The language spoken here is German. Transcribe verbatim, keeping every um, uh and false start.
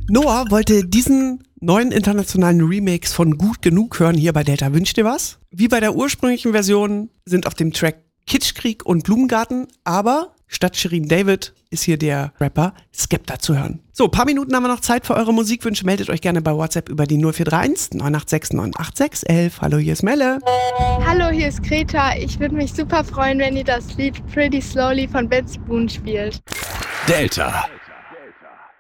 Noah wollte diesen neuen internationalen Remakes von Gut Genug hören hier bei Delta Wünsch dir was. Wie bei der ursprünglichen Version sind auf dem Track Kitschkrieg und Blumengarten, aber statt Shirin David ist hier der Rapper Skepta zu hören. So, ein paar Minuten haben wir noch Zeit für eure Musikwünsche. Meldet euch gerne bei WhatsApp über die null vier drei eins neun acht sechs neun acht sechs eins eins. Hallo, hier ist Melle. Hallo, hier ist Greta. Ich würde mich super freuen, wenn ihr das Lied Pretty Slowly von Ben Spoon spielt. Delta.